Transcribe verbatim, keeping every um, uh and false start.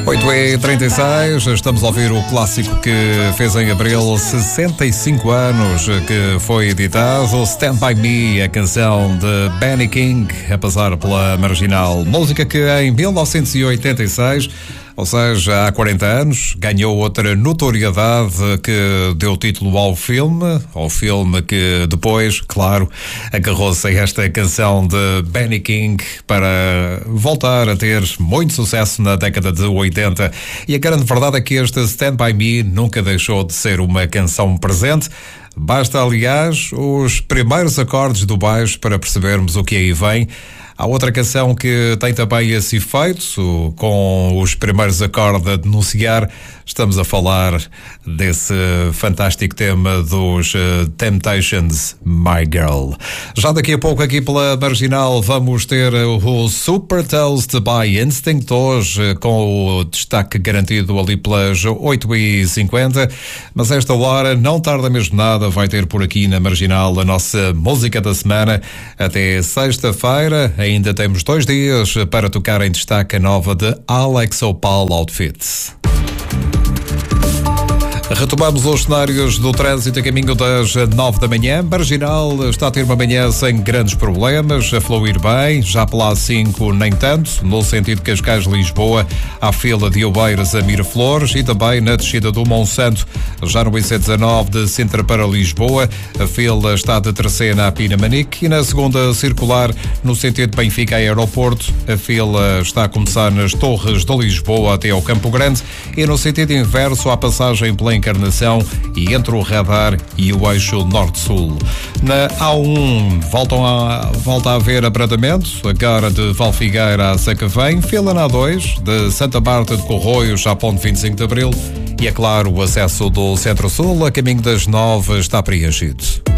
oito e trinta e seis, estamos a ouvir o clássico que fez em abril sessenta e cinco anos, que foi editado, Stand By Me, a canção de Benny King, a passar pela Marginal. Música que em mil novecentos e oitenta e seis, ou seja, há quarenta anos, ganhou outra notoriedade que deu título ao filme, ao filme que depois, claro, agarrou-se a esta canção de Benny King para voltar a ter muito sucesso na década de oitenta. E a grande verdade é que este Stand By Me nunca deixou de ser uma canção presente. Basta, aliás, os primeiros acordes do baixo para percebermos o que aí vem. Há outra canção que tem também esse efeito, com os primeiros acordes a denunciar. Estamos a falar desse fantástico tema dos uh, Temptations, My Girl. Já daqui a pouco aqui pela Marginal vamos ter o Super Toast by Instinct, hoje com o destaque garantido ali pelas oito e cinquenta. Mas esta hora, não tarda mesmo nada, vai ter por aqui na Marginal a nossa música da semana. Até sexta-feira ainda temos dois dias para tocar em destaque a nova de Alex Opal Outfits. Retomamos os cenários do trânsito a caminho das nove da manhã. Marginal está a ter uma manhã sem grandes problemas, a fluir bem, já pela A cinco nem tanto, no sentido Cascais-Lisboa, há fila de Oeiras a Miraflores e também na descida do Monsanto. Já no I C dezanove de Sintra para Lisboa, a fila está de Terceira a Pinamanique e na segunda circular, no sentido Benfica a Aeroporto, a fila está a começar nas Torres de Lisboa até ao Campo Grande e no sentido inverso à passagem pela Encarnação e entre o radar e o eixo norte-sul. Na A um voltam a, volta a haver abrandamento, agora de Valfigueira a Sacavém, fila na A dois, de Santa Marta de Corroios à Ponte vinte e cinco de Abril e, é claro, o acesso do Centro-Sul a caminho das nove está preenchido.